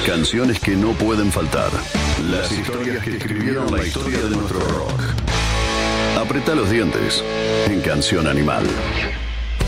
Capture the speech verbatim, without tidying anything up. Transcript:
Canciones que no pueden faltar. Las historias que escribieron la historia de nuestro rock. Apretá los dientes en Canción Animal.